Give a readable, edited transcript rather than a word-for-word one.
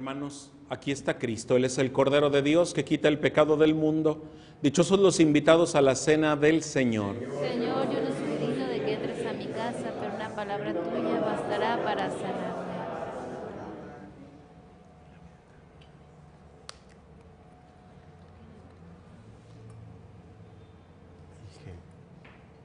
Hermanos, aquí está Cristo, Él es el Cordero de Dios que quita el pecado del mundo. Dichosos los invitados a la cena del Señor. Señor, yo no soy digno de que entres a mi casa, pero una palabra tuya bastará para sanarme.